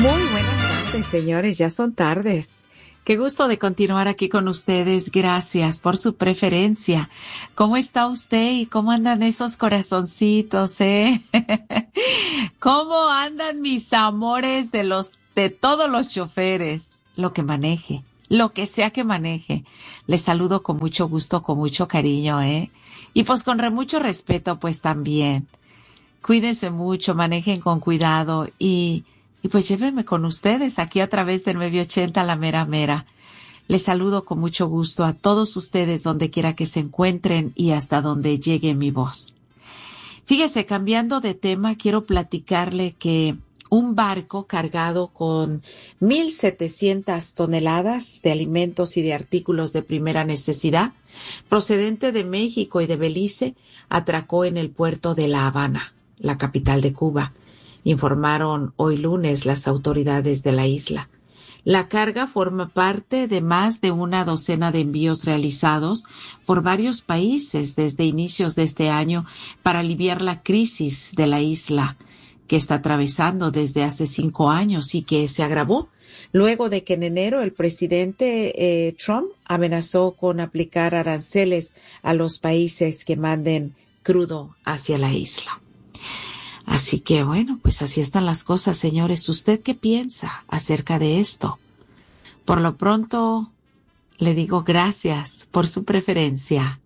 Muy buenas tardes, señores. Ya son tardes. Qué gusto de continuar aquí con ustedes. Gracias por su preferencia. ¿Cómo está usted y cómo andan esos corazoncitos, eh? ¿Cómo andan mis amores de todos los choferes? Lo que maneje, lo que sea que maneje. Les saludo con mucho gusto, con mucho cariño, ¿eh? Y pues con mucho respeto, pues también. Cuídense mucho, manejen con cuidado y pues llévenme con ustedes aquí a través del 980 La Mera Mera. Les saludo con mucho gusto a todos ustedes donde quiera que se encuentren y hasta donde llegue mi voz. Fíjese, cambiando de tema, quiero platicarle que un barco cargado con 1,700 toneladas de alimentos y de artículos de primera necesidad, procedente de México y de Belice, atracó en el puerto de La Habana, la capital de Cuba, informaron hoy lunes las autoridades de la isla. La carga forma parte de más de una docena de envíos realizados por varios países desde inicios de este año para aliviar la crisis de la isla que está atravesando desde hace 5 años y que se agravó luego de que en enero el presidente Trump amenazó con aplicar aranceles a los países que manden crudo hacia la isla. Así que bueno, pues así están las cosas, señores. ¿Usted qué piensa acerca de esto? Por lo pronto, le digo gracias por su preferencia